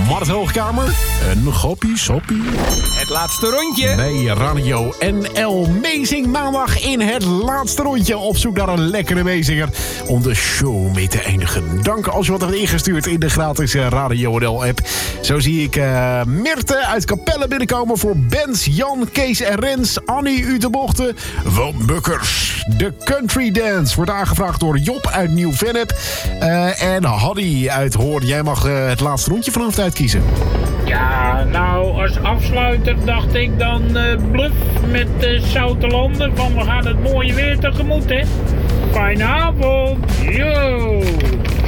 Mart Hoogkamer. Een goppie, soppie. Het laatste rondje. Bij Radio NL Meezing maandag in het laatste rondje. Op zoek naar een lekkere meezinger om de show mee te eindigen. Dank als je wat hebt ingestuurd in de gratis Radio NL app. Zo zie ik Mirte uit Capelle binnenkomen voor Bens, Jan, Kees en Rens. Annie Utebochten van Bukkers. De Country Dance wordt aangevraagd door Job uit Nieuw-Vennep. En Haddy uit Hoorn. Jij mag het laatste rondje vanavond uitkiezen. Ja, nou, als afsluiter dacht ik dan Bluff met Zoutelanden van we gaan het mooie weer tegemoet, hè. Fijne avond. Yo.